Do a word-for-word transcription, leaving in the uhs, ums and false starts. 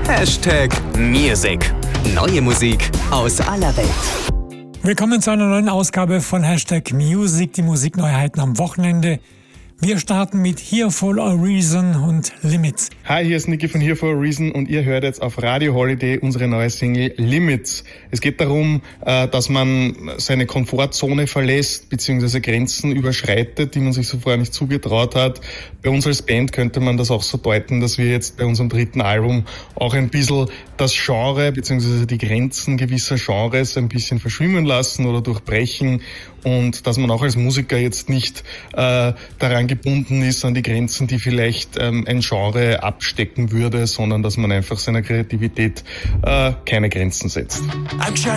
Hashtag Music. Neue Musik aus aller Welt. Willkommen zu einer neuen Ausgabe von Hashtag Music, die Musikneuheiten am Wochenende. Wir starten mit Here for a Reason und Limits. Hi, hier ist Niki von Here for a Reason und ihr hört jetzt auf Radio Holiday unsere neue Single Limits. Es geht darum, dass man seine Komfortzone verlässt bzw. Grenzen überschreitet, die man sich so vorher nicht zugetraut hat. Bei uns als Band könnte man das auch so deuten, dass wir jetzt bei unserem dritten Album auch ein bisschen das Genre bzw. die Grenzen gewisser Genres ein bisschen verschwimmen lassen oder durchbrechen und dass man auch als Musiker jetzt nicht äh, daran gebunden ist an die Grenzen, die vielleicht ähm, ein Genre abstecken würde, sondern dass man einfach seiner Kreativität äh, keine Grenzen setzt. I'm